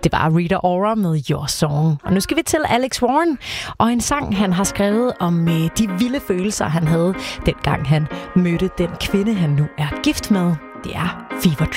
Det var Rita Ora med Your Song. Og nu skal vi til Alex Warren og en sang, han har skrevet om de vilde følelser, han havde, dengang han mødte den kvinde, han nu er gift med. Det er Fever